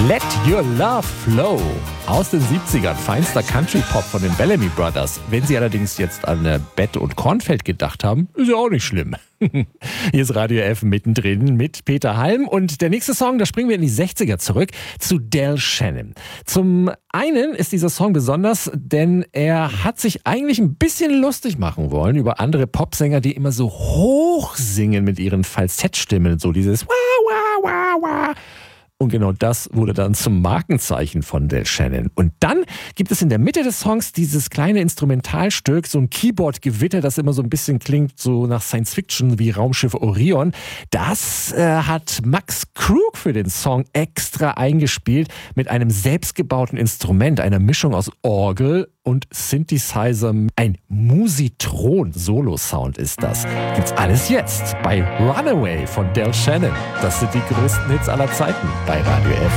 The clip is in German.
Let Your Love Flow aus den 70ern, feinster Country-Pop von den Bellamy Brothers. Wenn Sie allerdings jetzt an Bett und Kornfeld gedacht haben, ist ja auch nicht schlimm. Hier ist Radio F mittendrin mit Peter Halm und der nächste Song, da springen wir in die 60er zurück zu Del Shannon. Zum einen ist dieser Song besonders, denn er hat sich eigentlich ein bisschen lustig machen wollen über andere Popsänger, die immer so hoch singen mit ihren Falsettstimmen, so dieses Wah, wah, wah, wah. Und genau das wurde dann zum Markenzeichen von Del Shannon. Und dann gibt es in der Mitte des Songs dieses kleine Instrumentalstück, so ein Keyboard-Gewitter, das immer so ein bisschen klingt, so nach Science-Fiction wie Raumschiff Orion. Das hat Max Krug für den Song extra eingespielt mit einem selbstgebauten Instrument, einer Mischung aus Orgel und Synthesizer. Ein Musitron-Solo-Sound ist das. Gibt's alles jetzt bei Runaway von Del Shannon. Das sind die größten Hits aller Zeiten bei Radio F.